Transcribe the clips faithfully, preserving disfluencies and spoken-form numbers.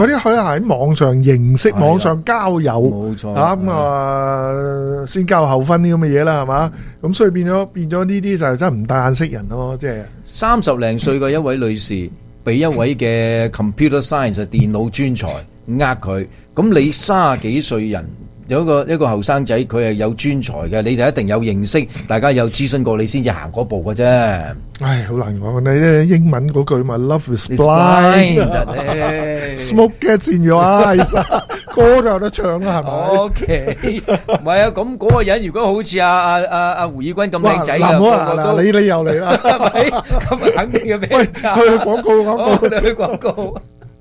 嗰啲可以喺網上認識、網上交友， 冇錯啊咁啊，先交後婚啲咁嘅嘢啦，係嘛？咁所以變咗變咗呢啲就真係唔帶眼識人咯，即係三十零歲嘅一位女士，俾一位嘅 computer science 電腦專才呃佢，咁你三十幾歲人？有一個一個後生仔，佢係有專才嘅，你哋一定有認識，大家有諮詢過你先至行嗰步嘅啫。 唉，好難講。你咧英文嗰句嘛 ，Love is blind，smoke gets in your eyes， 歌都有得唱啦，係咪 ？OK， 唔係啊，咁嗰個人如果好似阿阿阿阿胡以軍咁靚仔嘅， 個個都你你又嚟啦， 係咪？咁肯定要俾人揸。 去廣告廣告， 去廣告。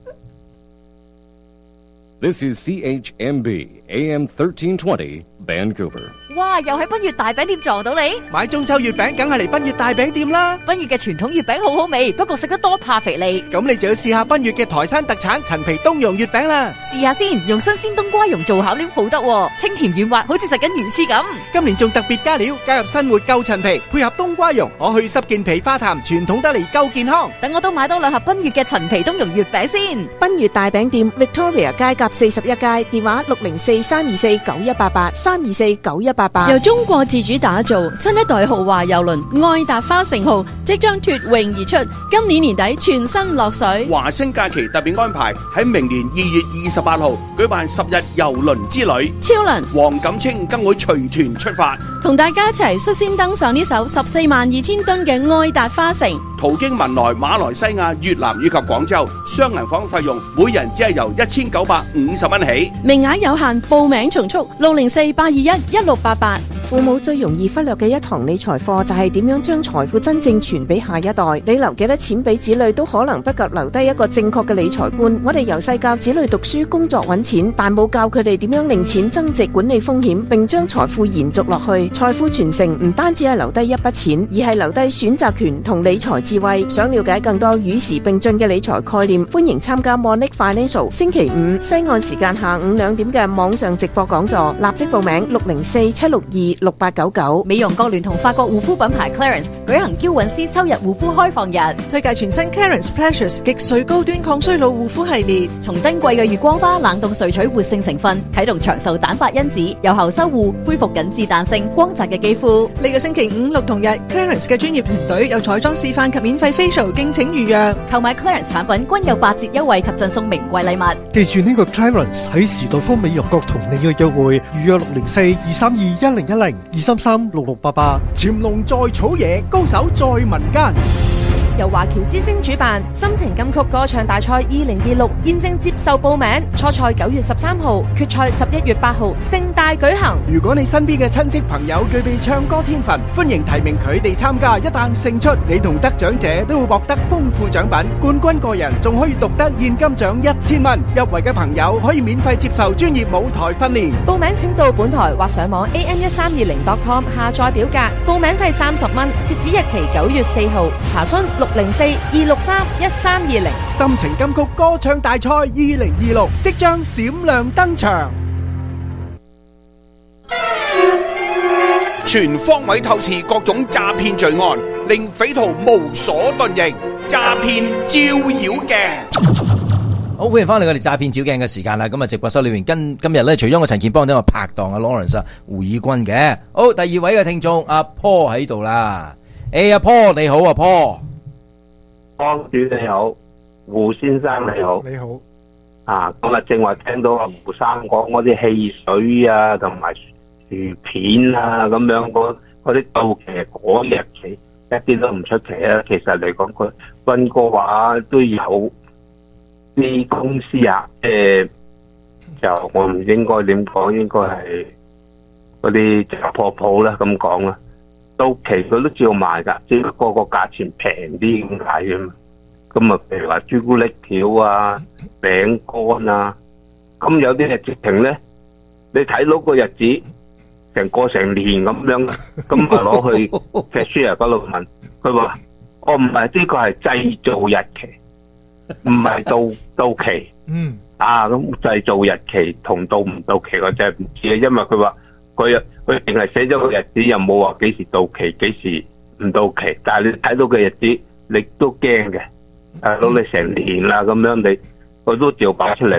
This is C H M B A M thirteen twenty Vancouver。 哇！又喺賓悅大餅店撞到你， 買中秋月餅梗係嚟賓悅大餅店啦！ 賓悅嘅傳統月餅好好味，不過食得多怕肥膩。 咁你就要試下賓悅嘅台山特產陳皮冬蓉月餅啦！ 試下先，用新鮮冬瓜蓉做餡料好得，清甜軟滑，好似食緊魚翅咁。 今年仲特別加料，加入新活夠陳皮，配合冬瓜蓉，可去濕健脾化痰，傳統得嚟夠健康。 等我都買多兩盒賓悅嘅陳皮冬蓉月餅先。 賓悅大餅店 Victoria 街甲四十一街，電話六零四三二四九一八八三二四九一八八。 由中國自主打造新一代豪華郵輪愛達花城號即將脫穎而出，今年年底全新落水。 華星假期特別安排喺明年二月二十八號舉辦十日郵輪之旅， 超能黃錦清更會隨團出發， 同大家一齊率先登上呢艘十四萬二千噸嘅愛達花城， 途經文萊、馬來西亞、越南以及廣州，雙人房費用每人只係由一千九百五十蚊起， 名額有限，報名從速六零四八二一一六八八。 父母最容易忽略嘅一堂理財課就係點樣將財富真正傳俾下一代。你留幾多錢俾子女都可能不及留低一個正確嘅理財觀。我哋由細教子女讀書、工作、揾錢，但冇教佢哋點樣令錢增值、管理風險，並將財富延續落去。財富傳承唔單止係留低一筆錢，而係留低選擇權同理財智慧。想了解更多與時並進嘅理財概念，歡迎參加 Monique Financial 星期五西岸時間下午兩點嘅網上直播講座，立即報名六零四七六二六八九九。 美容國聯同法國護膚品牌 Clarins 舉行嬌韻詩秋日護膚開放日， 推介全新 Clarins Pleasures 極萃高端抗衰老護膚系列， 從珍貴嘅月光花冷凍萃取活性成分，啟動長壽蛋白因子，有效修護恢復緊致彈性光澤嘅肌膚。 呢個星期五六同日 Clarins 嘅專業團隊有彩妝示範及免費 facial，敬請預約。 購買 Clarins 產品均有八折優惠及贈送名貴禮物。 記住呢個 Clarins 喺時代豐美容閣同你嘅約會，預約六零四二三二一零一零二三三六六八八。 潛龍在草野，高手在民間。 由華僑之星主辦心情金曲歌唱大賽二零二六現正接受報名，初賽九月十三號，決賽十一月八號，盛大舉行。 如果你身邊嘅親戚朋友具備唱歌天分，歡迎提名佢哋參加。一旦勝出，你同得獎者都會獲得豐富獎品，冠軍個人仲可以獨得現金獎一千蚊。入圍嘅朋友可以免費接受專業舞台訓練。 報名請到本台或上網 a m 一三二零 dot com 下載表格，報名費三十蚊，截止日期九月四號。查詢六零四二六三一三二零。 心情金曲歌唱大賽二零二六即將閃亮登場， 全方位透視各種詐騙罪案，令匪徒無所遁形。詐騙照妖鏡。 好，歡迎翻嚟我哋詐騙照鏡嘅時間啦。咁啊，直播室裏面跟今日咧，除咗我陳健邦，都有拍檔阿 Lawrence 胡以軍嘅。好，第二位嘅聽眾阿 Paul 喺度啦。誒，阿 Paul 你好，阿 Paul。 幫主你好，胡先生你好， 你好。 啊，今日正話聽到阿胡生講嗰啲汽水啊，同埋薯片啊，咁樣嗰嗰啲到期嗰日期一啲都唔出奇啊。其實嚟講，佢溫哥華都有啲公司啊，誒、呃，就我唔應該點講，應該係嗰啲雜貨鋪啦，咁講啦。到期佢都照賣㗎，只不過個價錢平啲咁解啫嘛。咁啊，譬如話朱古力條啊、餅乾啊，咁有啲係直情咧，你睇到個日子成過成年咁樣，咁啊攞去 cashier 嗰度問，佢話：我唔係呢個係製造日期，唔係到到期。 嗯。啊， 咁製造日期同到唔到期我真係唔知啊，因為佢話。佢佢淨係寫咗個日子，又冇話幾時到期，幾時唔到期。但係你睇到嘅日子，你都驚嘅。大佬你成年啦，咁樣你佢都照擺出嚟。